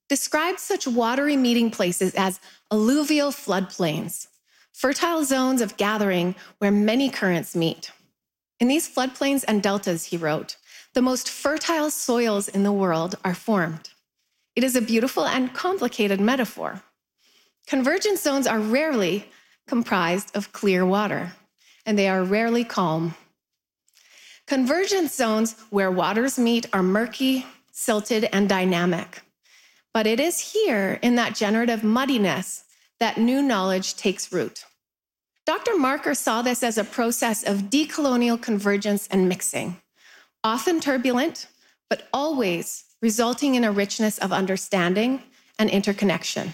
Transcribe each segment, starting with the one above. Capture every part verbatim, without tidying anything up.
described such watery meeting places as alluvial floodplains, fertile zones of gathering where many currents meet. In these floodplains and deltas, he wrote, the most fertile soils in the world are formed. It is a beautiful and complicated metaphor. Convergence zones are rarely comprised of clear water, and they are rarely calm. Convergence zones where waters meet are murky, silted, and dynamic. But it is here, in that generative muddiness, that new knowledge takes root. Doctor Marker saw this as a process of decolonial convergence and mixing, often turbulent, but always resulting in a richness of understanding and interconnection.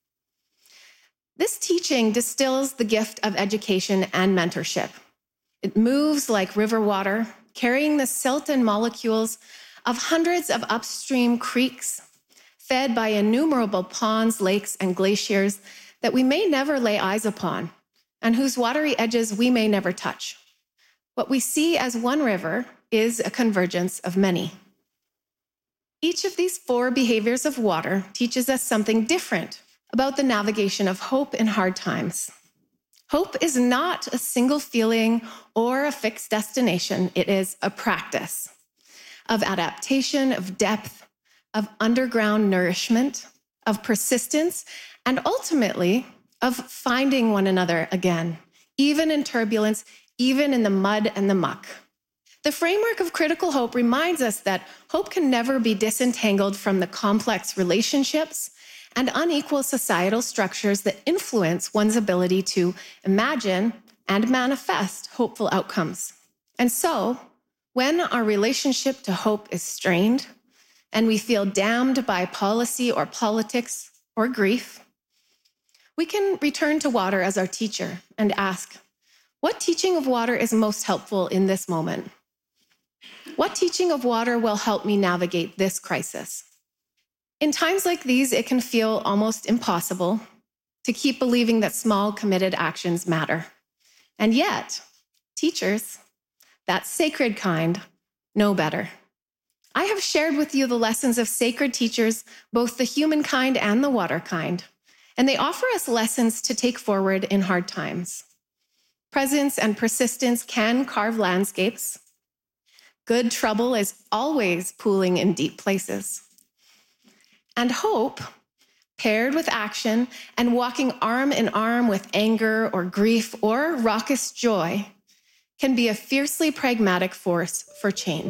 This teaching distills the gift of education and mentorship. It moves like river water, carrying the silt and molecules of hundreds of upstream creeks, fed by innumerable ponds, lakes, and glaciers that we may never lay eyes upon, and whose watery edges we may never touch. What we see as one river is a convergence of many. Each of these four behaviors of water teaches us something different about the navigation of hope in hard times. Hope is not a single feeling or a fixed destination. It is a practice of adaptation, of depth, of underground nourishment, of persistence, and ultimately of finding one another again, even in turbulence, even in the mud and the muck. The framework of critical hope reminds us that hope can never be disentangled from the complex relationships and unequal societal structures that influence one's ability to imagine and manifest hopeful outcomes. And so, when our relationship to hope is strained and we feel damned by policy or politics or grief, we can return to water as our teacher and ask, what teaching of water is most helpful in this moment? What teaching of water will help me navigate this crisis? In times like these, it can feel almost impossible to keep believing that small, committed actions matter. And yet, teachers, that sacred kind, know better. I have shared with you the lessons of sacred teachers, both the human kind and the water kind, and they offer us lessons to take forward in hard times. Presence and persistence can carve landscapes. Good trouble is always pooling in deep places. And hope, paired with action and walking arm in arm with anger or grief or raucous joy, can be a fiercely pragmatic force for change.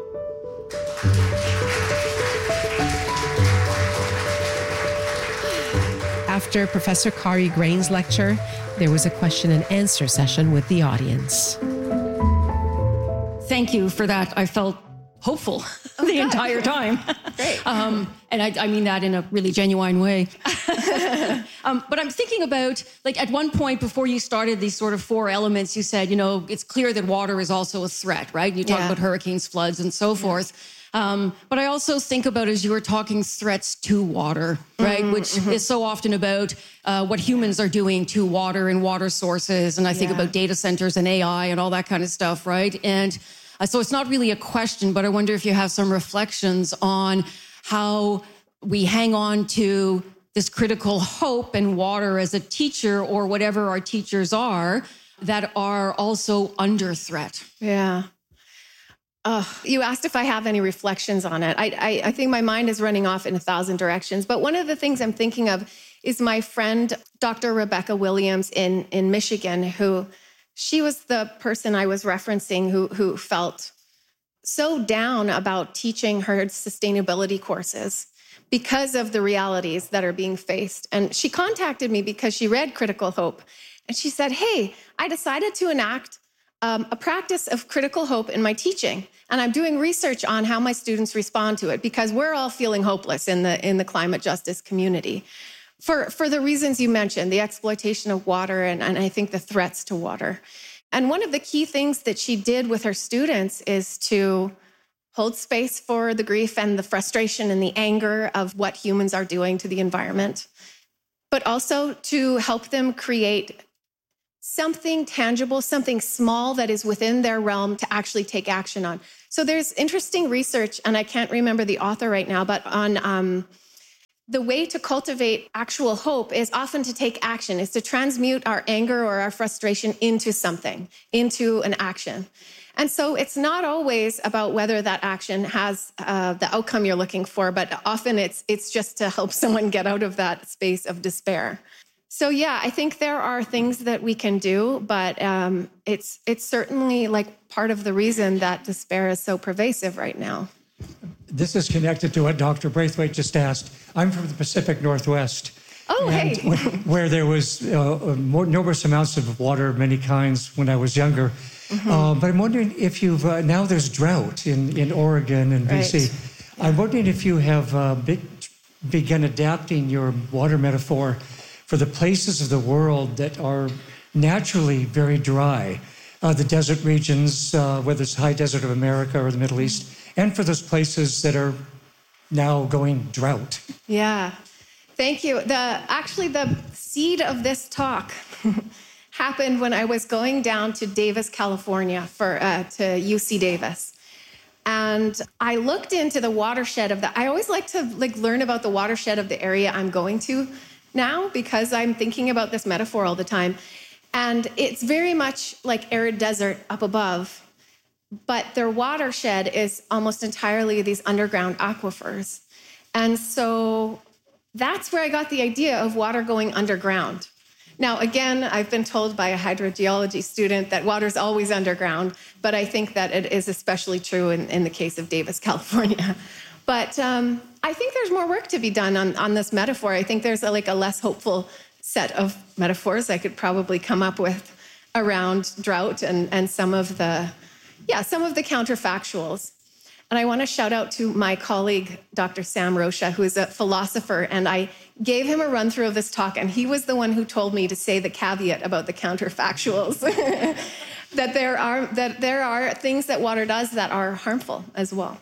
After Professor Kari Grain's lecture, there was a question and answer session with the audience. Thank you for that. I felt hopeful oh, the good. entire time. Great. Um, and I, I mean that in a really genuine way. um, but I'm thinking about, like, at one point before you started these sort of four elements, you said, you know, it's clear that water is also a threat, right? You talk yeah. about hurricanes, floods, and so forth. Um, but I also think about, as you were talking, threats to water, right? Mm-hmm, Which mm-hmm. is so often about uh, what humans are doing to water and water sources. And I think yeah. about data centers and A I and all that kind of stuff, right? And uh, so it's not really a question, but I wonder if you have some reflections on how we hang on to this critical hope and water as a teacher, or whatever our teachers are, that are also under threat. Yeah. Uh, you asked if I have any reflections on it. I, I, I think my mind is running off in a thousand directions. But one of the things I'm thinking of is my friend, Doctor Rebecca Williams in, in Michigan, who she was the person I was referencing who, who felt so down about teaching her sustainability courses because of the realities that are being faced. And she contacted me because she read Critical Hope. And she said, hey, I decided to enact Um, a practice of critical hope in my teaching. And I'm doing research on how my students respond to it, because we're all feeling hopeless in the in the climate justice community for, for the reasons you mentioned, the exploitation of water and, and I think the threats to water. And one of the key things that she did with her students is to hold space for the grief and the frustration and the anger of what humans are doing to the environment, but also to help them create something tangible, something small that is within their realm to actually take action on. So there's interesting research, and I can't remember the author right now, but on um, the way to cultivate actual hope is often to take action, is to transmute our anger or our frustration into something, into an action. And so it's not always about whether that action has uh, the outcome you're looking for, but often it's it's just to help someone get out of that space of despair. So yeah, I think there are things that we can do, but um, it's it's certainly like part of the reason that despair is so pervasive right now. This is connected to what Doctor Braithwaite just asked. I'm from the Pacific Northwest. Oh, and hey. Where there was uh, more, numerous amounts of water of many kinds when I was younger. Mm-hmm. Uh, but I'm wondering if you've, uh, now there's drought in, in Oregon and B C. Right. I'm wondering if you have uh, be, begun adapting your water metaphor for the places of the world that are naturally very dry. Uh, the desert regions, uh, whether it's high desert of America or the Middle East, and for those places that are now going drought. Yeah, thank you. The actually, the seed of this talk happened when I was going down to Davis, California, for uh, to U C Davis. And I looked into the watershed of the, I always like to like learn about the watershed of the area I'm going to now because I'm thinking about this metaphor all the time. And it's very much like arid desert up above, but their watershed is almost entirely these underground aquifers. And so that's where I got the idea of water going underground. Now, again, I've been told by a hydrogeology student that water's always underground, but I think that it is especially true in, in the case of Davis, California. But um, I think there's more work to be done on, on this metaphor. I think there's a, like a less hopeful set of metaphors I could probably come up with around drought and, and some of the, yeah, some of the counterfactuals. And I want to shout out to my colleague, Doctor Sam Rocha, who is a philosopher, and I gave him a run through of this talk, and he was the one who told me to say the caveat about the counterfactuals, that there are that there are things that water does that are harmful as well.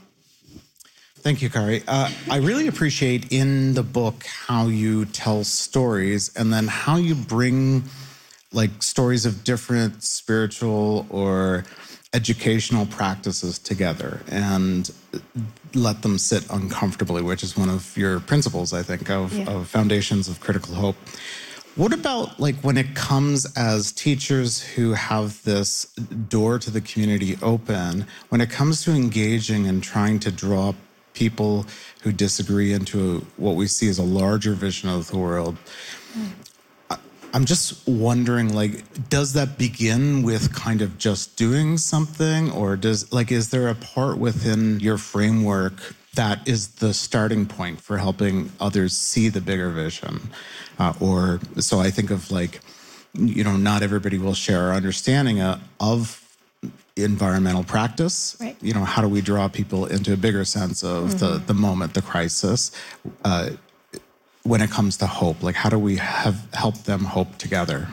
Thank you, Kari. Uh, I really appreciate in the book how you tell stories and then how you bring like stories of different spiritual or educational practices together and let them sit uncomfortably, which is one of your principles, I think, of, yeah. of Foundations of Critical Hope. What about like when it comes as teachers who have this door to the community open, when it comes to engaging and trying to draw people who disagree into what we see as a larger vision of the world? Mm. I'm just wondering, like, does that begin with kind of just doing something, or does, like, is there a part within your framework that is the starting point for helping others see the bigger vision? Uh, or, so I think of, like, you know, not everybody will share our understanding uh, of environmental practice. Right. You know, how do we draw people into a bigger sense of mm-hmm. the, the moment, the crisis? Uh, when it comes to hope, like how do we have help them hope together?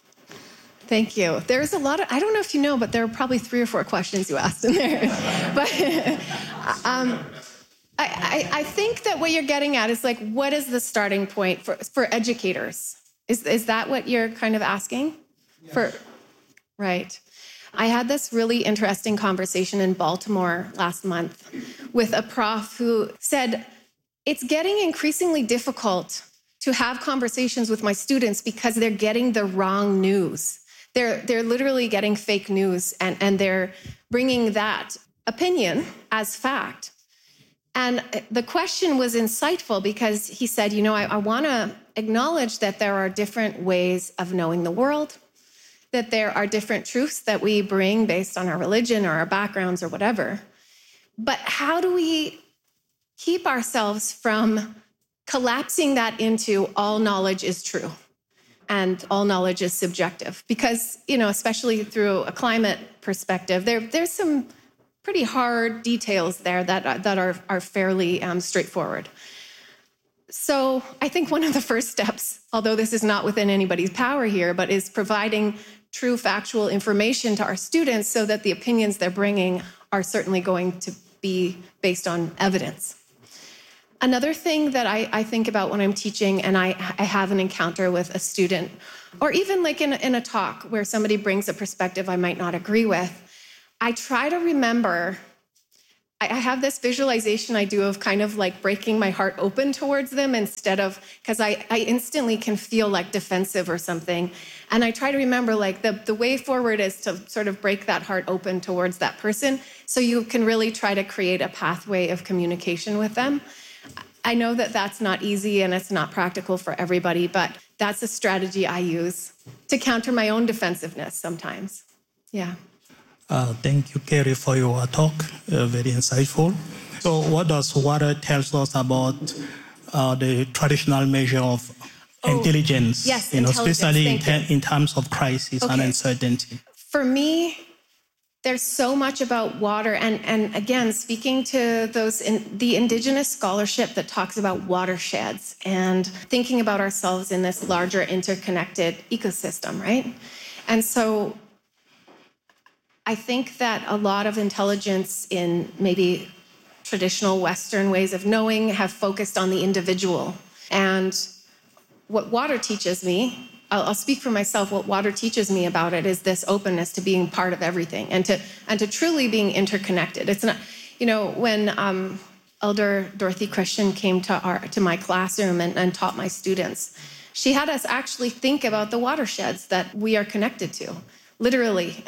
Thank you. There's a lot of, I don't know if you know, but there are probably three or four questions you asked in there. But um, I, I, I think that what you're getting at is like, what is the starting point for, for educators? Is, is that what you're kind of asking? Yes. For, right. I had this really interesting conversation in Baltimore last month with a prof who said, it's getting increasingly difficult to have conversations with my students because they're getting the wrong news. They're, they're literally getting fake news, and, and they're bringing that opinion as fact. And the question was insightful because he said, you know, I, I want to acknowledge that there are different ways of knowing the world, that there are different truths that we bring based on our religion or our backgrounds or whatever. But how do we keep ourselves from collapsing that into all knowledge is true and all knowledge is subjective? Because, you know, especially through a climate perspective, there, there's some pretty hard details there that, that are, are fairly um, straightforward. So I think one of the first steps, although this is not within anybody's power here, but is providing true factual information to our students so that the opinions they're bringing are certainly going to be based on evidence. Another thing that I, I think about when I'm teaching and I, I have an encounter with a student, or even like in, in a talk where somebody brings a perspective I might not agree with, I try to remember I have this visualization I do of kind of like breaking my heart open towards them instead of, because I, I instantly can feel like defensive or something. And I try to remember like the, the way forward is to sort of break that heart open towards that person so you can really try to create a pathway of communication with them. I know that that's not easy and it's not practical for everybody, but that's a strategy I use to counter my own defensiveness sometimes. Yeah. Uh, thank you, Carrie, for your talk. Uh, very insightful. So what does water tell us about uh, the traditional measure of oh, intelligence? Yes, you know, intelligence. especially in, te- in terms of crisis okay. and uncertainty. For me, there's so much about water. And, and again, speaking to those in the indigenous scholarship that talks about watersheds and thinking about ourselves in this larger interconnected ecosystem, right? And so I think that a lot of intelligence in maybe traditional Western ways of knowing have focused on the individual. And what water teaches me, I'll, I'll speak for myself, what water teaches me about it is this openness to being part of everything and to and to truly being interconnected. It's not, you know, when um, Elder Dorothy Christian came to our to my classroom and, and taught my students, she had us actually think about the watersheds that we are connected to, literally.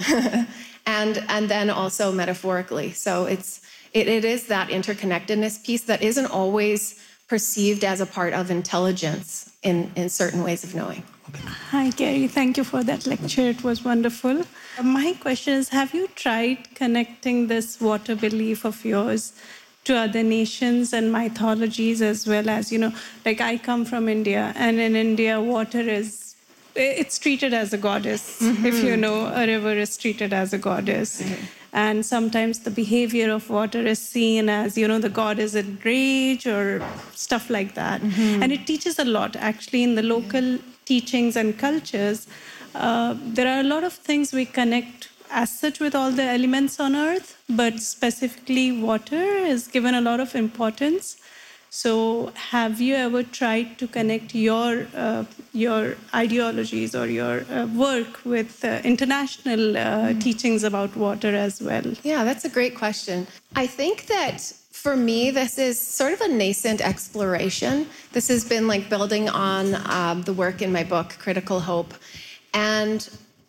And and then also metaphorically. So it's it, it is that interconnectedness piece that isn't always perceived as a part of intelligence in, in certain ways of knowing. Hi, Carrie. Thank you for that lecture. It was wonderful. My question is, have you tried connecting this water belief of yours to other nations and mythologies as well as, you know, like I come from India, and in India, water is it's treated as a goddess. Mm-hmm. If you know, a river is treated as a goddess. Mm-hmm. And sometimes the behavior of water is seen as, you know, the god is in rage or stuff like that. Mm-hmm. And it teaches a lot, actually, in the local yeah. teachings and cultures. Uh, there are a lot of things we connect as such with all the elements on earth, but specifically water is given a lot of importance. So have you ever tried to connect your uh, your ideologies or your uh, work with uh, international uh, mm. teachings about water as well? Yeah, that's a great question. I think that for me, this is sort of a nascent exploration. This has been like building on um, the work in my book, Critical Hope. And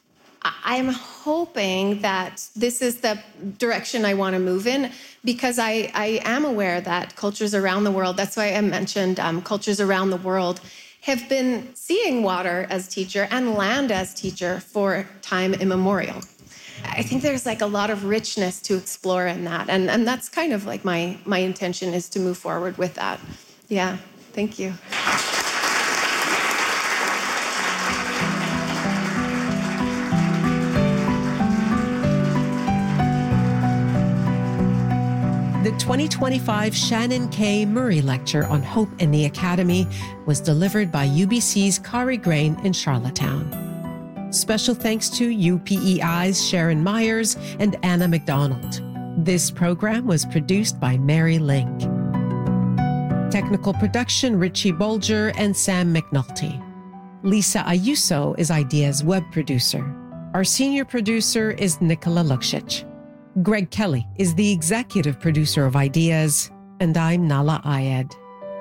I'm hoping that this is the direction I want to move in because I, I am aware that cultures around the world, that's why I mentioned um, cultures around the world, have been seeing water as teacher and land as teacher for time immemorial. I think there's like a lot of richness to explore in that. And, and that's kind of like my, my intention is to move forward with that. Yeah, thank you. The twenty twenty-five Shannon K. Murray Lecture on Hope in the Academy was delivered by U B C's Kari Grain in Charlottetown. Special thanks to U P E I's Sharon Myers and Anna McDonald. This program was produced by Mary Link. Technical production, Richie Bolger and Sam McNulty. Lisa Ayuso is Idea's web producer. Our senior producer is Nicola Luksic. Greg Kelly is the executive producer of Ideas, and I'm Nala Ayed.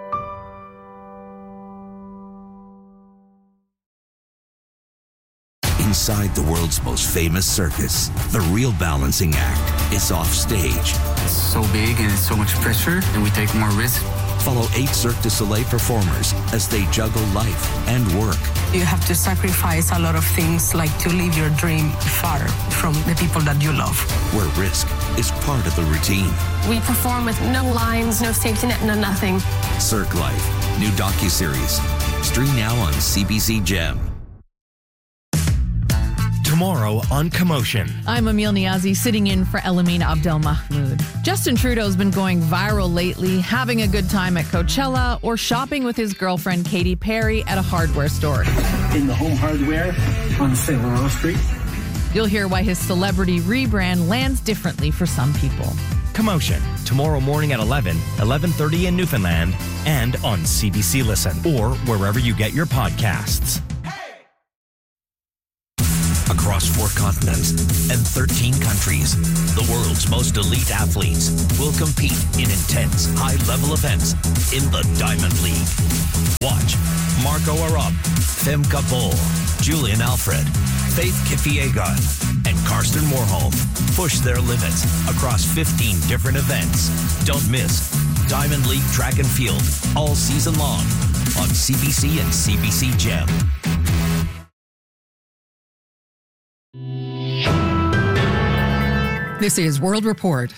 Inside the world's most famous circus, the real balancing act is off stage. It's so big and it's so much pressure, and we take more risk. Follow eight Cirque du Soleil performers as they juggle life and work. You have to sacrifice a lot of things, like to live your dream far from the people that you love. Where risk is part of the routine. We perform with no lines, no safety net, no nothing. Cirque Life, new docuseries. Stream now on C B C Gem. Tomorrow on Commotion. I'm Emil Niazi, sitting in for Elamine Abdelmahmoud. Justin Trudeau's been going viral lately, having a good time at Coachella or shopping with his girlfriend Katy Perry at a hardware store. In the Home Hardware on Saint Laurent Street. You'll hear why his celebrity rebrand lands differently for some people. Commotion, tomorrow morning at eleven, eleven thirty in Newfoundland, and on C B C Listen, or wherever you get your podcasts. Across across four continents and thirteen countries. The world's most elite athletes will compete in intense, high-level events in the Diamond League. Watch Marco Arop, Femke Bol, Julian Alfred, Faith Kipyegon, and Karsten Warholm push their limits across fifteen different events. Don't miss Diamond League Track and Field all season long on C B C and C B C Gem. This is World Report.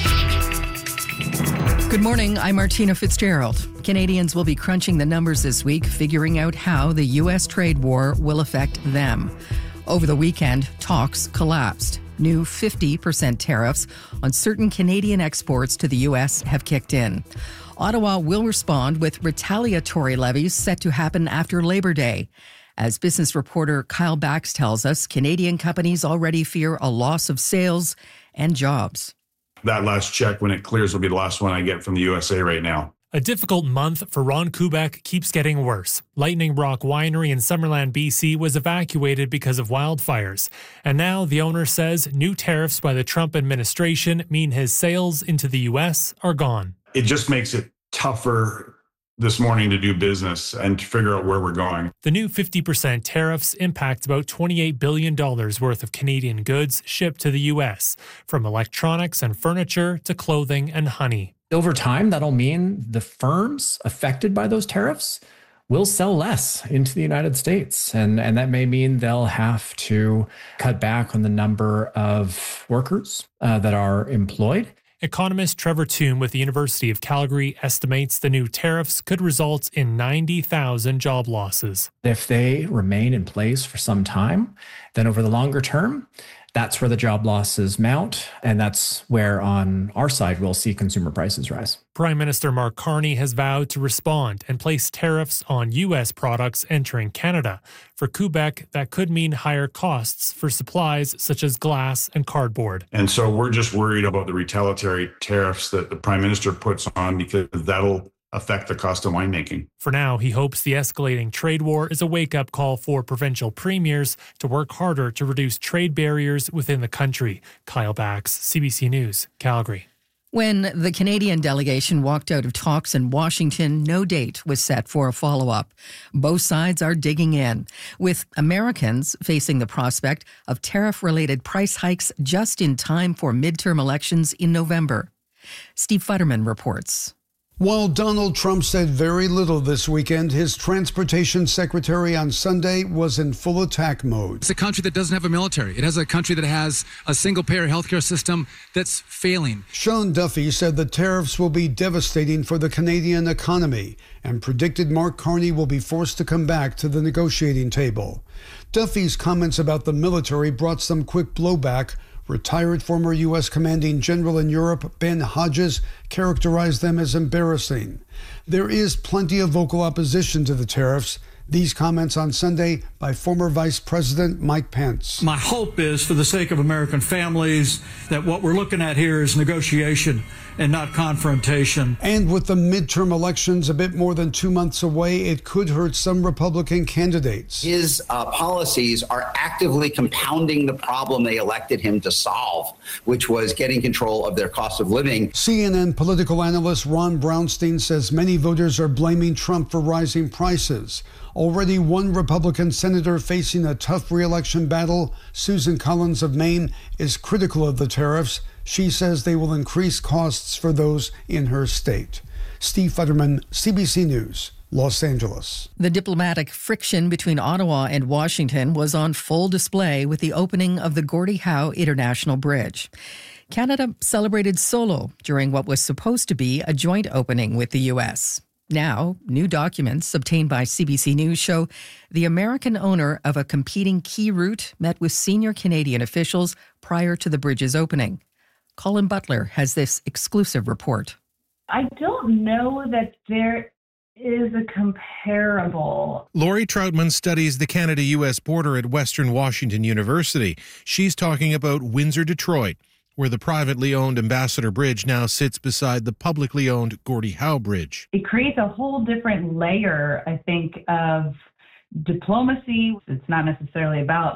Good morning, I'm Martina Fitzgerald. Canadians will be crunching the numbers this week, figuring out how the U S trade war will affect them. Over the weekend, talks collapsed. New fifty percent tariffs on certain Canadian exports to the U S have kicked in. Ottawa will respond with retaliatory levies set to happen after Labor Day. As business reporter Kyle Bax tells us, Canadian companies already fear a loss of sales and jobs. That last check, when it clears, will be the last one I get from the U S A right now. A difficult month for Ron Kubek keeps getting worse. Lightning Rock Winery in Summerland, B C was evacuated because of wildfires. And now the owner says new tariffs by the Trump administration mean his sales into the U S are gone. It just makes it tougher this morning to do business and to figure out where we're going. The new fifty percent tariffs impact about twenty-eight billion dollars worth of Canadian goods shipped to the U S, from electronics and furniture to clothing and honey. Over time, that'll mean the firms affected by those tariffs will sell less into the United States. And, and that may mean they'll have to cut back on the number of workers uh, that are employed. Economist Trevor Toome with the University of Calgary estimates the new tariffs could result in ninety thousand job losses. If they remain in place for some time, then over the longer term, that's where the job losses mount, and that's where, on our side, we'll see consumer prices rise. Prime Minister Mark Carney has vowed to respond and place tariffs on U S products entering Canada. For Quebec, that could mean higher costs for supplies such as glass and cardboard. And so we're just worried about the retaliatory tariffs that the Prime Minister puts on, because that'll affect the cost of winemaking. For now, he hopes the escalating trade war is a wake-up call for provincial premiers to work harder to reduce trade barriers within the country. Kyle Bax, C B C News, Calgary. When the Canadian delegation walked out of talks in Washington, no date was set for a follow-up. Both sides are digging in, with Americans facing the prospect of tariff-related price hikes just in time for midterm elections in November. Steve Futterman reports. While Donald Trump said very little this weekend, his transportation secretary on Sunday was in full attack mode. It's a country that doesn't have a military. It has a country that has a single-payer healthcare system that's failing. Sean Duffy said the tariffs will be devastating for the Canadian economy and predicted Mark Carney will be forced to come back to the negotiating table. Duffy's comments about the military brought some quick blowback. Retired former U S commanding general in Europe, Ben Hodges, characterized them as embarrassing. There is plenty of vocal opposition to the tariffs. These comments on Sunday by former Vice President Mike Pence. My hope is, for the sake of American families, that what we're looking at here is negotiation and not confrontation. And with the midterm elections a bit more than two months away, it could hurt some Republican candidates. His uh, policies are actively compounding the problem they elected him to solve, which was getting control of their cost of living. C N N political analyst Ron Brownstein says many voters are blaming Trump for rising prices. Already one Republican senator facing a tough re-election battle, Susan Collins of Maine, is critical of the tariffs. She says they will increase costs for those in her state. Steve Futterman, C B C News, Los Angeles. The diplomatic friction between Ottawa and Washington was on full display with the opening of the Gordie Howe International Bridge. Canada celebrated solo during what was supposed to be a joint opening with the U S. Now, new documents obtained by C B C News show the American owner of a competing key route met with senior Canadian officials prior to the bridge's opening. Colin Butler has this exclusive report. I don't know that there is a comparable. Lori Troutman studies the Canada-U S border at Western Washington University. She's talking about Windsor-Detroit, where the privately owned Ambassador Bridge now sits beside the publicly owned Gordie Howe Bridge. It creates a whole different layer, I think, of diplomacy. It's not necessarily about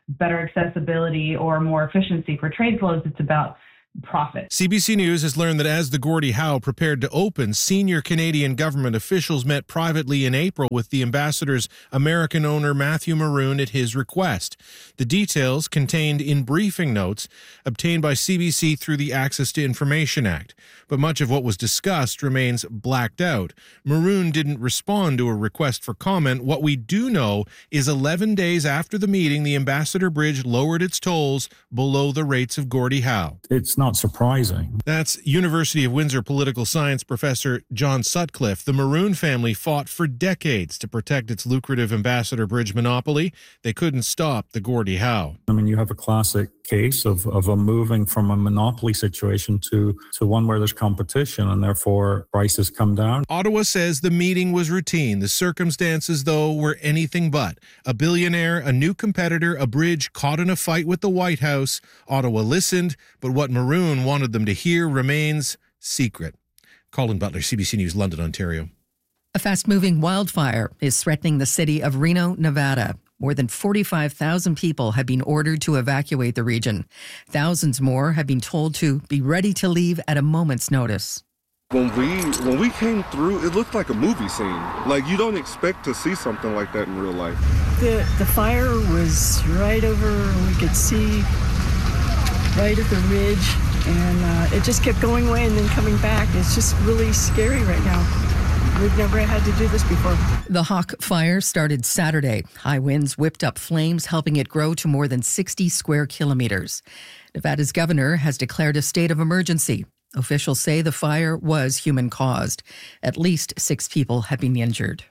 better accessibility or more efficiency for trade flows. It's about profit. C B C News has learned that as the Gordie Howe prepared to open, senior Canadian government officials met privately in April with the ambassador's American owner Matthew Maroon at his request. The details contained in briefing notes obtained by C B C through the Access to Information Act. But much of what was discussed remains blacked out. Maroon didn't respond to a request for comment. What we do know is eleven days after the meeting, the Ambassador Bridge lowered its tolls below the rates of Gordie Howe. It's not surprising. That's University of Windsor political science professor John Sutcliffe. The Maroon family fought for decades to protect its lucrative Ambassador Bridge monopoly. They couldn't stop the Gordie Howe. I mean, you have a classic case of, of a moving from a monopoly situation to, to one where there's competition and therefore prices come down. Ottawa says the meeting was routine. The circumstances, though, were anything but. A billionaire, a new competitor, a bridge caught in a fight with the White House. Ottawa listened, but what Maroon wanted them to hear remains secret. Colin Butler, C B C News, London, Ontario. A fast-moving wildfire is threatening the city of Reno, Nevada. More than forty-five thousand people have been ordered to evacuate the region. Thousands more have been told to be ready to leave at a moment's notice. When we when we came through, it looked like a movie scene. Like, you don't expect to see something like that in real life. The, the fire was right over, we could see right at the ridge, and uh, it just kept going away and then coming back. It's just really scary right now. We've never had to do this before. The Hawk fire started Saturday. High winds whipped up flames, helping it grow to more than sixty square kilometers. Nevada's governor has declared a state of emergency. Officials say the fire was human-caused. At least six people have been injured.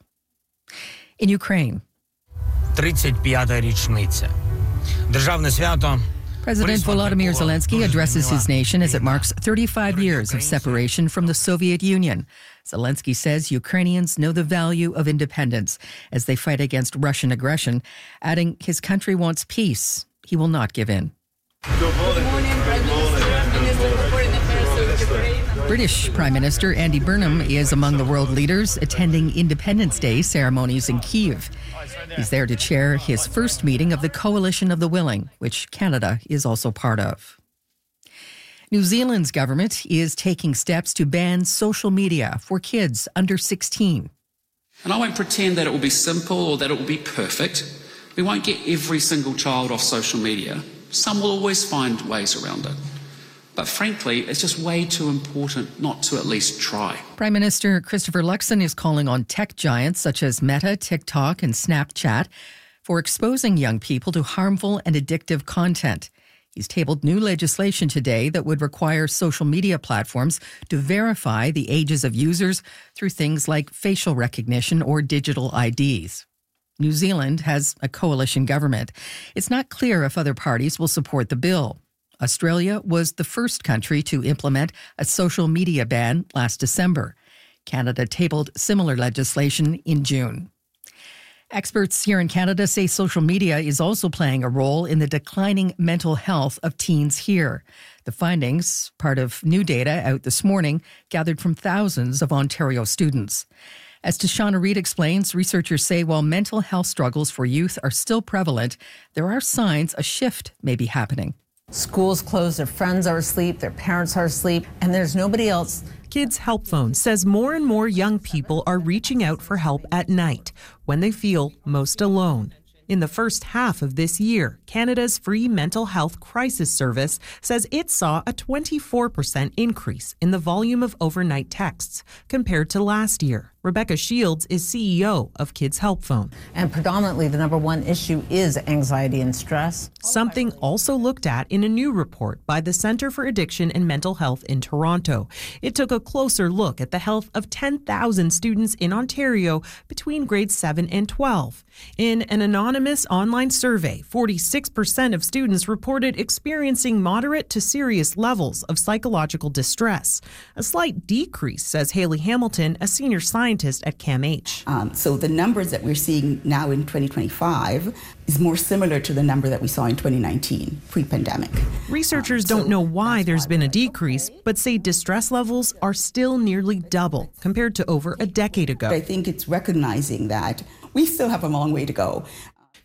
In Ukraine, thirty-п'ята річниця. Державне свято. President Volodymyr Zelensky addresses his nation as it marks thirty-five years of separation from the Soviet Union. Zelensky says Ukrainians know the value of independence as they fight against Russian aggression, adding his country wants peace. He will not give in. Good morning, Prime Minister, Minister of Foreign Affairs of Ukraine. British Prime Minister Andy Burnham is among the world leaders attending Independence Day ceremonies in Kyiv. He's there to chair his first meeting of the Coalition of the Willing, which Canada is also part of. New Zealand's government is taking steps to ban social media for kids under sixteen. And I won't pretend that it will be simple or that it will be perfect. We won't get every single child off social media. Some will always find ways around it. But frankly, it's just way too important not to at least try. Prime Minister Christopher Luxon is calling on tech giants such as Meta, TikTok, and Snapchat for exposing young people to harmful and addictive content. He's tabled new legislation today that would require social media platforms to verify the ages of users through things like facial recognition or digital I Ds. New Zealand has a coalition government. It's not clear if other parties will support the bill. Australia was the first country to implement a social media ban last December. Canada tabled similar legislation in June. Experts here in Canada say social media is also playing a role in the declining mental health of teens here. The findings, part of new data out this morning, gathered from thousands of Ontario students. As Tashana Reid explains, researchers say while mental health struggles for youth are still prevalent, there are signs a shift may be happening. Schools closed, their friends are asleep, their parents are asleep, and there's nobody else. Kids Help Phone says more and more young people are reaching out for help at night when they feel most alone. In the first half of this year, Canada's free mental health crisis service says it saw a twenty-four percent increase in the volume of overnight texts compared to last year. Rebecca Shields is C E O of Kids Help Phone. And predominantly the number one issue is anxiety and stress. Something also looked at in a new report by the Centre for Addiction and Mental Health in Toronto. It took a closer look at the health of ten thousand students in Ontario between grades seven and twelve. In an anonymous online survey, forty-six percent of students reported experiencing moderate to serious levels of psychological distress. A slight decrease, says Haley Hamilton, a senior scientist at CAMH. Um, so the numbers that we're seeing now in twenty twenty-five is more similar to the number that we saw in twenty nineteen, pre-pandemic. Researchers um, so don't know why there's been a decrease, but say distress levels are still nearly double compared to over a decade ago. I think it's recognizing that we still have a long way to go.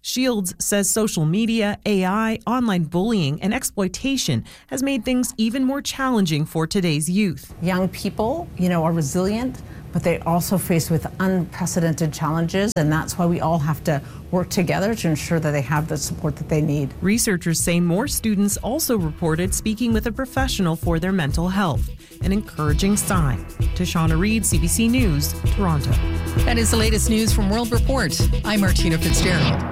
Shields says social media, A I, online bullying, and exploitation has made things even more challenging for today's youth. Young people, you know, are resilient, but they also face with unprecedented challenges, and that's why we all have to work together to ensure that they have the support that they need. Researchers say more students also reported speaking with a professional for their mental health, an encouraging sign. Tashana Reed, C B C News, Toronto. That is the latest news from World Report. I'm Martina Fitzgerald.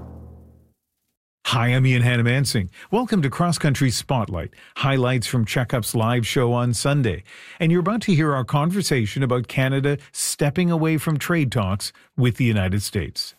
Hi, I'm Ian Hannamansing. Welcome to Cross Country Spotlight, highlights from Checkup's live show on Sunday. And you're about to hear our conversation about Canada stepping away from trade talks with the United States.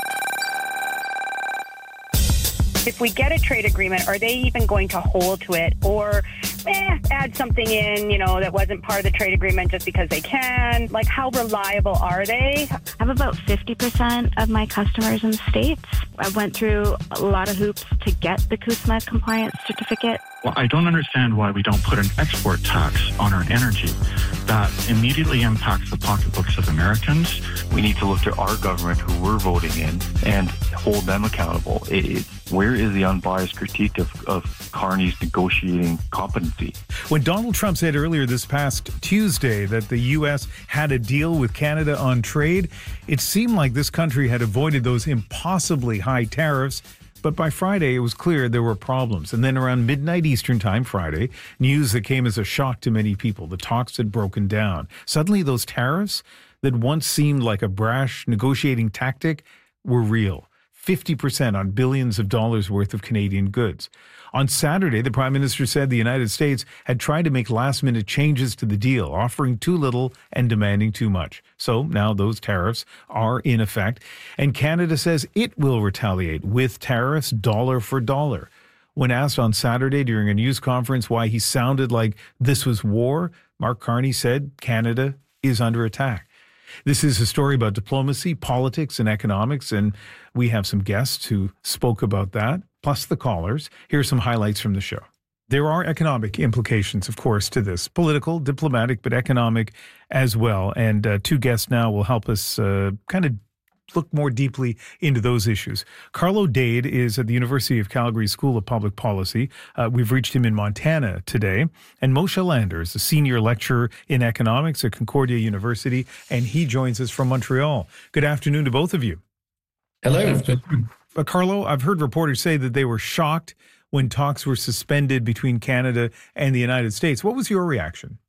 If we get a trade agreement, are they even going to hold to it or eh, add something in, you know, that wasn't part of the trade agreement just because they can? Like, how reliable are they? I have about fifty percent of my customers in the States. I went through a lot of hoops to get the CUSMA compliance certificate. Well, I don't understand why we don't put an export tax on our energy. That immediately impacts the pocketbooks of Americans. We need to look to our government, who we're voting in, and hold them accountable. It, it, where is the unbiased critique of, of Carney's negotiating competency? When Donald Trump said earlier this past Tuesday that the U S had a deal with Canada on trade, it seemed like this country had avoided those impossibly high tariffs. But by Friday, it was clear there were problems. And then around midnight Eastern time Friday, news that came as a shock to many people. The talks had broken down. Suddenly, those tariffs that once seemed like a brash negotiating tactic were real. fifty percent on billions of dollars worth of Canadian goods. On Saturday, the Prime Minister said the United States had tried to make last-minute changes to the deal, offering too little and demanding too much. So now those tariffs are in effect, and Canada says it will retaliate with tariffs dollar for dollar. When asked on Saturday during a news conference why he sounded like this was war, Mark Carney said Canada is under attack. This is a story about diplomacy, politics, and economics, and we have some guests who spoke about that, plus the callers. Here are some highlights from the show. There are economic implications, of course, to this. Political, diplomatic, but economic as well. And uh, two guests now will help us uh, kind of look more deeply into those issues. Carlo Dade is at the University of Calgary School of Public Policy. Uh, we've reached him in Montana today. And Moshe Lander is a senior lecturer in economics at Concordia University, and he joins us from Montreal. Good afternoon to both of you. Hello. Uh, Carlo, I've heard reporters say that they were shocked when talks were suspended between Canada and the United States. What was your reaction?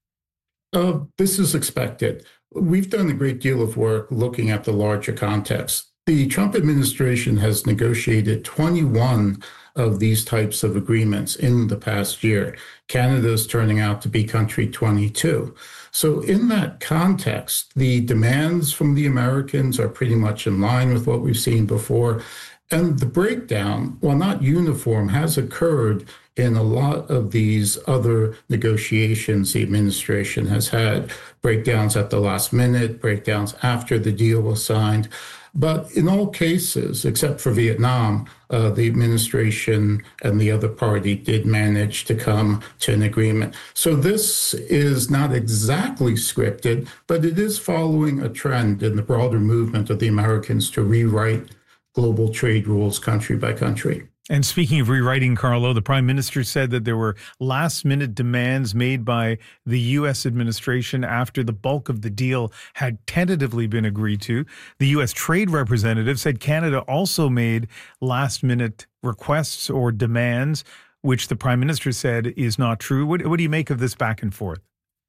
Uh, this is expected. We've done a great deal of work looking at the larger context. The Trump administration has negotiated twenty-one of these types of agreements in the past year. Canada is turning out to be country twenty-two. So in that context, the demands from the Americans are pretty much in line with what we've seen before. And the breakdown, while not uniform, has occurred in a lot of these other negotiations the administration has had. Breakdowns at the last minute, breakdowns after the deal was signed. But in all cases, except for Vietnam, uh, the administration and the other party did manage to come to an agreement. So this is not exactly scripted, but it is following a trend in the broader movement of the Americans to rewrite global trade rules country by country. And speaking of rewriting, Carlo, the Prime Minister said that there were last-minute demands made by the U S administration after the bulk of the deal had tentatively been agreed to. The U S Trade Representative said Canada also made last-minute requests or demands, which the Prime Minister said is not true. What, what do you make of this back and forth?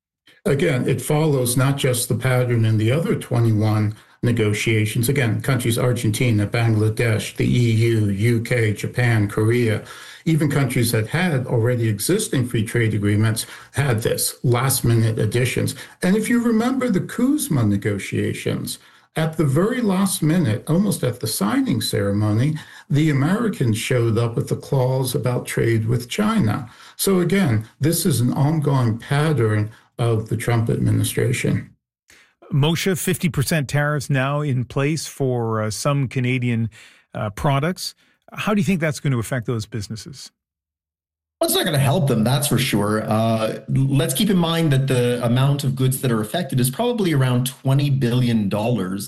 Again, it follows not just the pattern in the other twenty-one negotiations. Again, countries Argentina, Bangladesh, the E U, U K, Japan, Korea, even countries that had already existing free trade agreements had this last minute additions. And if you remember the CUSMA negotiations, at the very last minute, almost at the signing ceremony, the Americans showed up with a clause about trade with China. So again, this is an ongoing pattern of the Trump administration. Moshe, fifty percent tariffs now in place for uh, some Canadian uh, products. How do you think that's going to affect those businesses? Well, it's not going to help them, that's for sure. Uh, let's keep in mind that the amount of goods that are affected is probably around twenty billion dollars.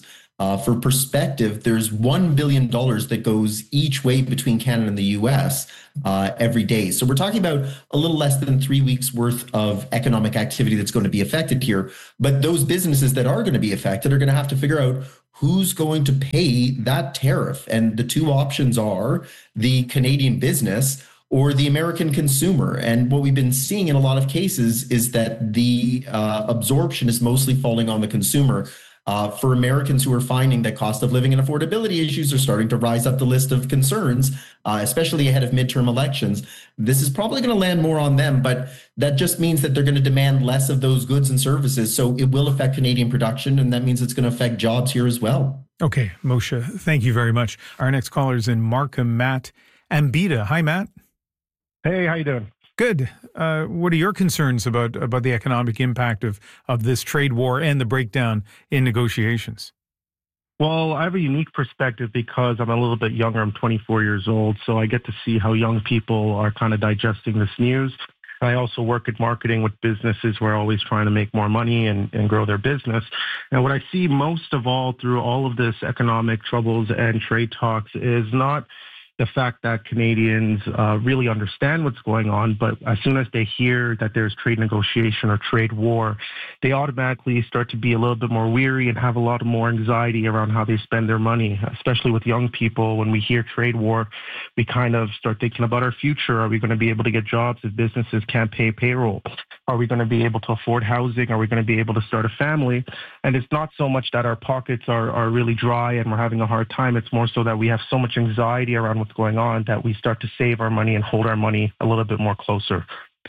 Uh, for perspective, there's one billion dollars that goes each way between Canada and the U S uh, every day. So we're talking about a little less than three weeks worth of economic activity that's going to be affected here. But those businesses that are going to be affected are going to have to figure out who's going to pay that tariff. And the two options are the Canadian business or the American consumer. And what we've been seeing in a lot of cases is that the uh, absorption is mostly falling on the consumer. Uh, for Americans who are finding that cost of living and affordability issues are starting to rise up the list of concerns, uh, especially ahead of midterm elections, this is probably going to land more on them, but that just means that they're going to demand less of those goods and services. So it will affect Canadian production, and that means it's going to affect jobs here as well. Okay, Moshe, thank you very much. Our next caller is in Markham, Matt Ambita. Hi, Matt. Hey, how you doing? Good. Uh, what are your concerns about about the economic impact of, of this trade war and the breakdown in negotiations? Well, I have a unique perspective because I'm a little bit younger. I'm twenty-four years old, so I get to see how young people are kind of digesting this news. I also work at marketing with businesses who are always trying to make more money and, and grow their business. And what I see most of all through all of this economic troubles and trade talks is not the fact that Canadians uh, really understand what's going on, but as soon as they hear that there's trade negotiation or trade war, they automatically start to be a little bit more weary and have a lot more anxiety around how they spend their money, especially with young people. When we hear trade war, we kind of start thinking about our future. Are we going to be able to get jobs if businesses can't pay payroll? Are we going to be able to afford housing? Are we going to be able to start a family? And it's not so much that our pockets are, are really dry and we're having a hard time. It's more so that we have so much anxiety around what's going on that we start to save our money and hold our money a little bit more closer.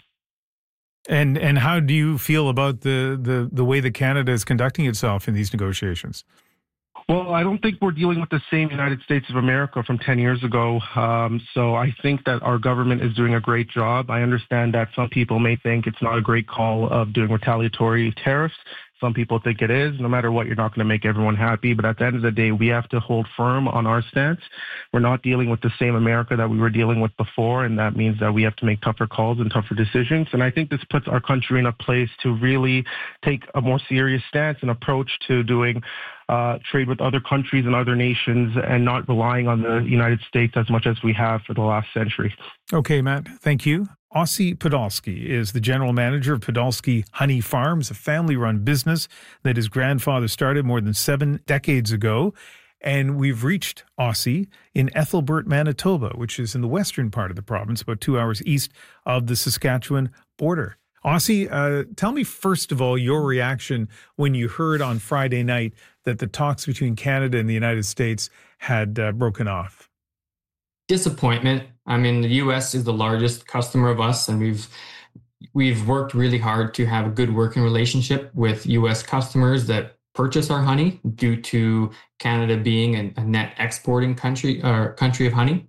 And and how do you feel about the, the, the way that Canada is conducting itself in these negotiations? Well, I don't think we're dealing with the same United States of America from ten years ago. Um, so I think that our government is doing a great job. I understand that some people may think it's not a great call of doing retaliatory tariffs. Some people think it is. No matter what, you're not going to make everyone happy. But at the end of the day, we have to hold firm on our stance. We're not dealing with the same America that we were dealing with before, and that means that we have to make tougher calls and tougher decisions. And I think this puts our country in a place to really take a more serious stance and approach to doing uh, trade with other countries and other nations and not relying on the United States as much as we have for the last century. Okay, Matt, thank you. Ossie Podolsky is the general manager of Podolsky Honey Farms, a family-run business that his grandfather started more than seven decades ago. And we've reached Ossie in Ethelbert, Manitoba, which is in the western part of the province, about two hours east of the Saskatchewan border. Ossie, uh, tell me first of all your reaction when you heard on Friday night that the talks between Canada and the United States had uh, broken off. Disappointment. I mean, the U S is the largest customer of us, and we've we've worked really hard to have a good working relationship with U S customers that purchase our honey due to Canada being a, a net exporting country or uh, country of honey.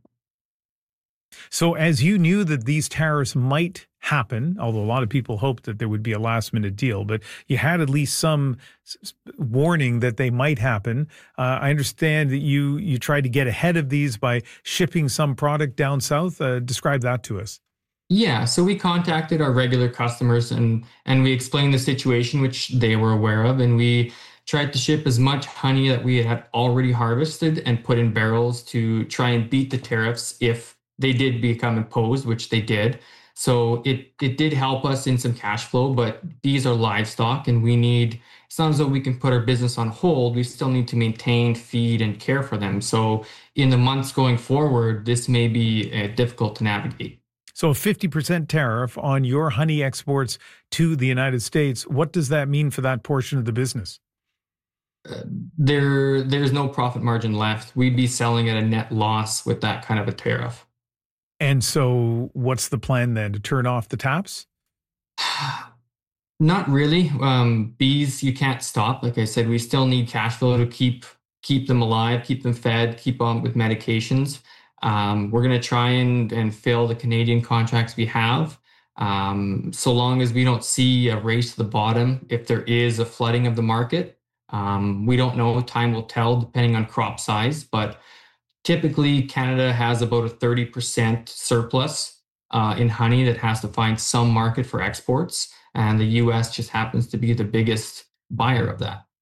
So as you knew that these tariffs might happen, although a lot of people hoped that there would be a last minute deal, but you had at least some warning that they might happen. Uh, I understand that you, you tried to get ahead of these by shipping some product down south. Uh, describe that to us. Yeah, so we contacted our regular customers and, and we explained the situation, which they were aware of, and we tried to ship as much honey that we had already harvested and put in barrels to try and beat the tariffs if they did become imposed, which they did. So it it did help us in some cash flow, but these are livestock and we need, it's not as though we can put our business on hold. We still need to maintain, feed, and care for them. So in the months going forward, this may be uh, difficult to navigate. So a fifty percent tariff on your honey exports to the United States, what does that mean for that portion of the business? Uh, there, there's no profit margin left. We'd be selling at a net loss with that kind of a tariff. And so what's the plan then, to turn off the taps? Not really. Um, bees, you can't stop. Like I said, we still need cash flow to keep keep them alive, keep them fed, keep on with medications. Um, we're going to try and, and fill the Canadian contracts we have. Um, so long as we don't see a race to the bottom, if there is a flooding of the market, um, we don't know. Time will tell depending on crop size, but typically, Canada has about a thirty percent surplus uh, in honey that has to find some market for exports, and the U S just happens to be the biggest buyer of that.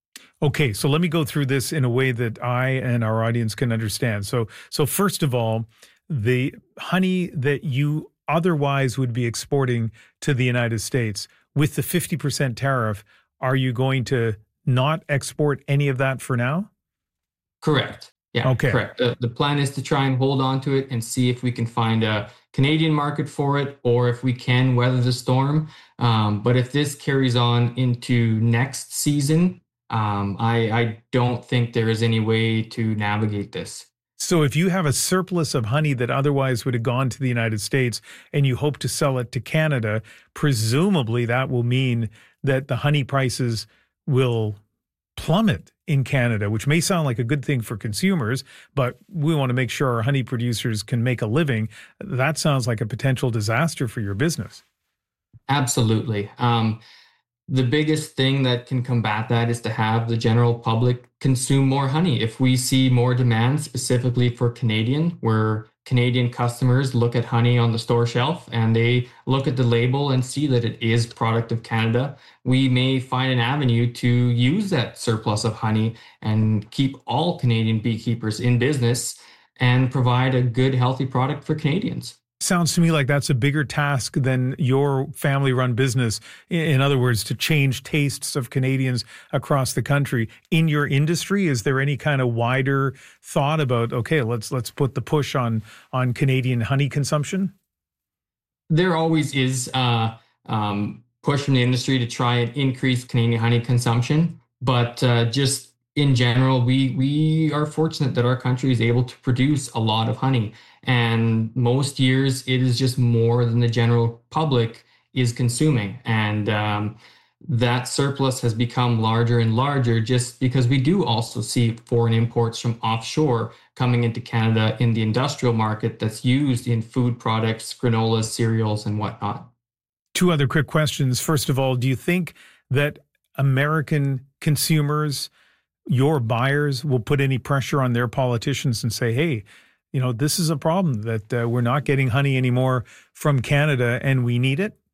Okay, so let me go through this in a way that I and our audience can understand. So, so first of all, the honey that you otherwise would be exporting to the United States with the fifty percent tariff, are you going to not export any of that for now? Correct. Yeah, okay. Correct. The, the plan is to try and hold on to it and see if we can find a Canadian market for it, or if we can weather the storm. Um, but if this carries on into next season, um, I, I don't think there is any way to navigate this. So if you have a surplus of honey that otherwise would have gone to the United States and you hope to sell it to Canada, presumably that will mean that the honey prices will plummet in Canada, which may sound like a good thing for consumers, but we want to make sure our honey producers can make a living. That sounds like a potential disaster for your business. Absolutely. Um, the biggest thing that can combat that is to have the general public consume more honey. If we see more demand specifically for Canadian, where Canadian customers look at honey on the store shelf and they look at the label and see that it is product of Canada, we may find an avenue to use that surplus of honey and keep all Canadian beekeepers in business and provide a good, healthy product for Canadians. Sounds to me like that's a bigger task than your family-run business. In other words, to change tastes of Canadians across the country. In your industry, is there any kind of wider thought about, okay, let's let's put the push on on Canadian honey consumption? There always is uh, um, push from the industry to try and increase Canadian honey consumption, but uh, just in general, we we are fortunate that our country is able to produce a lot of honey. And most years, it is just more than the general public is consuming. And um, that surplus has become larger and larger just because we do also see foreign imports from offshore coming into Canada in the industrial market that's used in food products, granolas, cereals, and whatnot. Two other quick questions. First of all, do you think that American consumers, your buyers, will put any pressure on their politicians and say, hey, you know, this is a problem that uh, we're not getting honey anymore from Canada and we need it?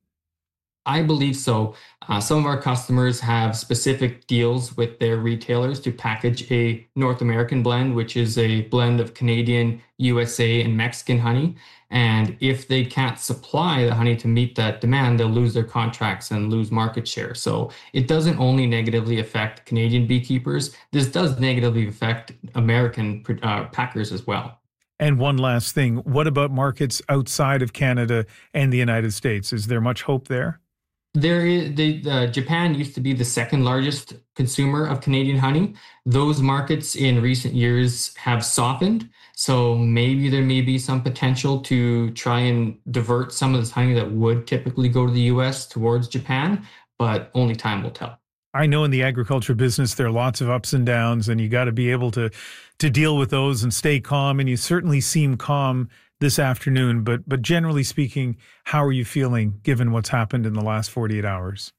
I believe so. Uh, some of our customers have specific deals with their retailers to package a North American blend, which is a blend of Canadian, U S A, and Mexican honey. And if they can't supply the honey to meet that demand, they'll lose their contracts and lose market share. So it doesn't only negatively affect Canadian beekeepers. This does negatively affect American uh, packers as well. And one last thing, what about markets outside of Canada and the United States? Is there much hope there? There is. The, uh, Japan used to be the second largest consumer of Canadian honey. Those markets in recent years have softened. So maybe there may be some potential to try and divert some of this honey that would typically go to the U S towards Japan, but only time will tell. I know in the agriculture business, there are lots of ups and downs, and you got to be able to to deal with those and stay calm. And you certainly seem calm this afternoon. But but generally speaking, how are you feeling given what's happened in the last forty-eight hours?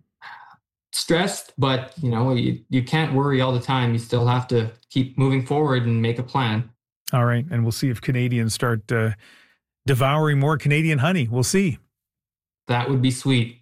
Stressed, but you know, you, you can't worry all the time. You still have to keep moving forward and make a plan. All right. And we'll see if Canadians start uh, devouring more Canadian honey. We'll see. That would be sweet.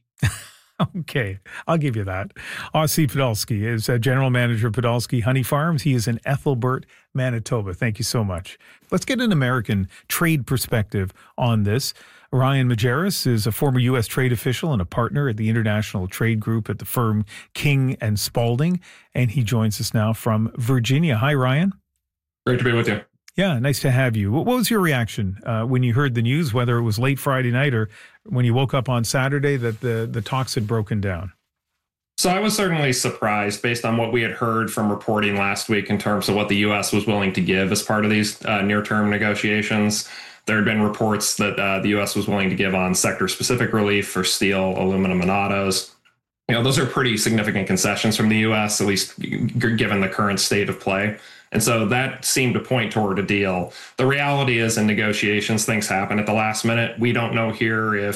Okay, I'll give you that. Ossie Podolsky is a general manager of Podolsky Honey Farms. He is in Ethelbert, Manitoba. Thank you so much. Let's get an American trade perspective on this. Ryan Majerus is a former U S trade official and a partner at the International Trade Group at the firm King and Spalding, and he joins us now from Virginia. Hi, Ryan. Great to be with you. Yeah, nice to have you. What was your reaction uh, when you heard the news, whether it was late Friday night or when you woke up on Saturday, that the, the talks had broken down? So I was certainly surprised based on what we had heard from reporting last week in terms of what the U S was willing to give as part of these uh, near-term negotiations. There had been reports that uh, the U S was willing to give on sector-specific relief for steel, aluminum, and autos. You know, those are pretty significant concessions from the U S, at least given the current state of play. And so that seemed to point toward a deal. The reality is in negotiations, things happen at the last minute. We don't know here if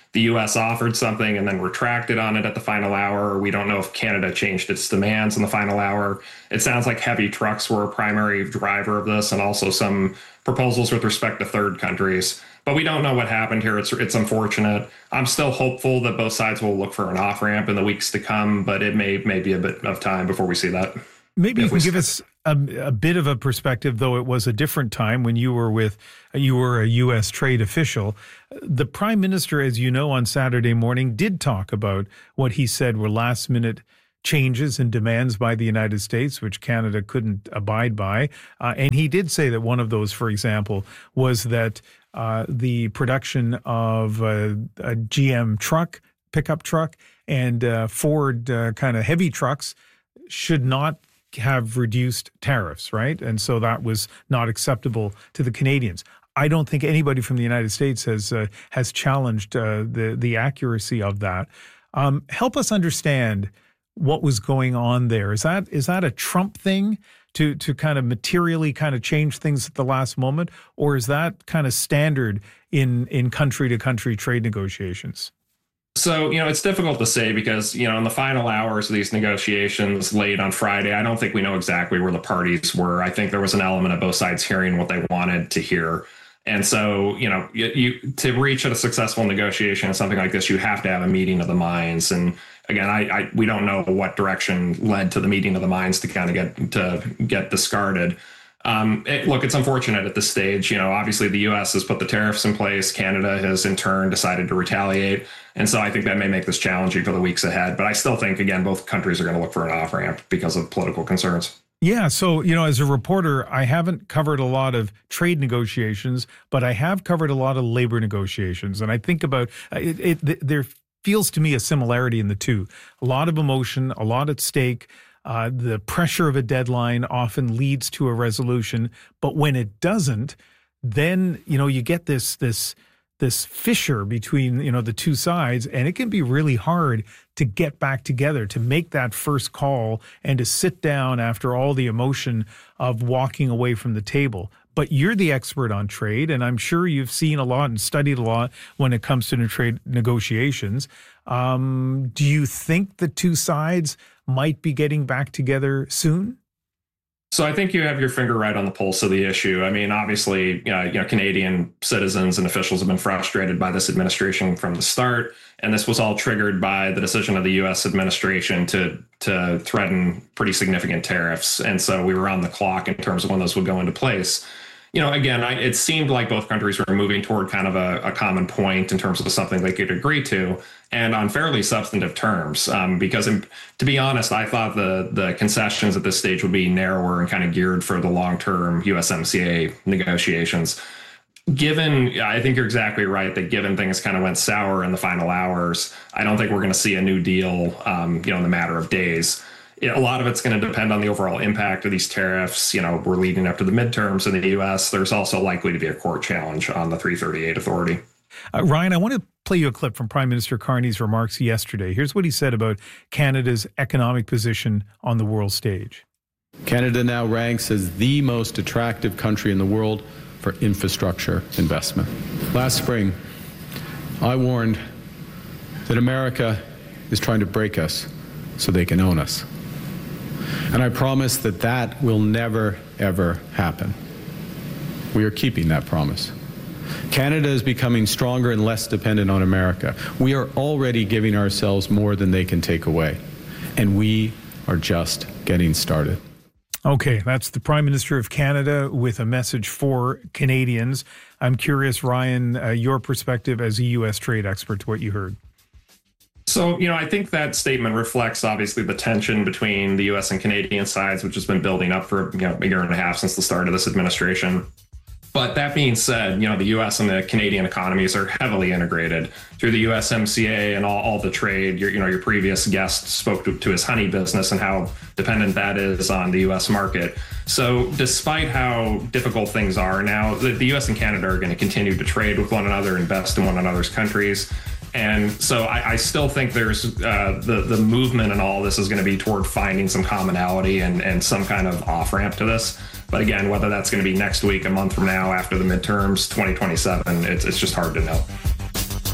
the U S offered something and then retracted on it at the final hour. We don't know if Canada changed its demands in the final hour. It sounds like heavy trucks were a primary driver of this, and also some proposals with respect to third countries. But we don't know what happened here. It's it's unfortunate. I'm still hopeful that both sides will look for an off-ramp in the weeks to come, but it may, may be a bit of time before we see that. Maybe you If can we give us a, a bit of a perspective, though it was a different time when you were with, you were a U S trade official. The Prime Minister, as you know, on Saturday morning did talk about what he said were last minute changes and demands by the United States, which Canada couldn't abide by. Uh, and he did say that one of those, for example, was that uh, the production of uh, a G M truck, pickup truck, and uh, Ford uh, kind of heavy trucks should not have reduced tariffs, right? And so that was not acceptable to the Canadians. I don't think anybody from the United States has uh, has challenged uh, the the accuracy of that. Um, help us understand what was going on there. Is that is that a Trump thing to to kind of materially kind of change things at the last moment, or is that kind of standard in in country to country trade negotiations? So, you know, it's difficult to say because, you know, in the final hours of these negotiations late on Friday, I don't think we know exactly where the parties were. I think there was an element of both sides hearing what they wanted to hear. And so, you know, you, you to reach a successful negotiation in something like this, you have to have a meeting of the minds. And again, I, I we don't know what direction led to the meeting of the minds to kind of get to get discarded. Um, it, look, it's unfortunate at this stage. You know, obviously the U S has put the tariffs in place. Canada has in turn decided to retaliate. And so I think that may make this challenging for the weeks ahead. But I still think, again, both countries are going to look for an off-ramp because of political concerns. Yeah. So, you know, as a reporter, I haven't covered a lot of trade negotiations, but I have covered a lot of labor negotiations. And I think about it, it there feels to me a similarity in the two. A lot of emotion, a lot at stake. Uh, the pressure of a deadline often leads to a resolution, but when it doesn't, then, you know, you get this this this fissure between, you know, the two sides, and it can be really hard to get back together, to make that first call and to sit down after all the emotion of walking away from the table. But you're the expert on trade, and I'm sure you've seen a lot and studied a lot when it comes to the trade negotiations. Um, do you think the two sides might be getting back together soon? So I think you have your finger right on the pulse of the issue. I mean, obviously, uh, you know, Canadian citizens and officials have been frustrated by this administration from the start, and this was all triggered by the decision of the U S administration to to threaten pretty significant tariffs. And so we were on the clock in terms of when those would go into place. You know, again, I, it seemed like both countries were moving toward kind of a, a common point in terms of something they could agree to, and on fairly substantive terms. Um, because, in, to be honest, I thought the the concessions at this stage would be narrower and kind of geared for the long-term U S M C A negotiations. Given, I think you're exactly right that given things kind of went sour in the final hours, I don't think we're going to see a new deal, um, you know, in the matter of days. A lot of it's going to depend on the overall impact of these tariffs. You know, we're leading up to the midterms in the U S. There's also likely to be a court challenge on the three thirty-eight authority. Uh, Ryan, I want to play you a clip from Prime Minister Carney's remarks yesterday. Here's what he said about Canada's economic position on the world stage. Canada now ranks as the most attractive country in the world for infrastructure investment. Last spring, I warned that America is trying to break us so they can own us. And I promise that that will never, ever happen. We are keeping that promise. Canada is becoming stronger and less dependent on America. We are already giving ourselves more than they can take away. And we are just getting started. Okay, that's the Prime Minister of Canada with a message for Canadians. I'm curious, Ryan, uh, your perspective as a U S trade expert to what you heard. So, you know, I think that statement reflects obviously the tension between the U S and Canadian sides, which has been building up for, you know, a year and a half since the start of this administration. But that being said, you know, the U S and the Canadian economies are heavily integrated through the U S M C A and all, all the trade. Your, you know, your previous guest spoke to, to his honey business and how dependent that is on the U S market. So despite how difficult things are now, the, the U S and Canada are going to continue to trade with one another, invest in one another's countries. And so I, I still think there's uh, the, the movement and all this is going to be toward finding some commonality and, and some kind of off-ramp to this. But again, whether that's going to be next week, a month from now, after the midterms, twenty twenty-seven, it's, it's just hard to know.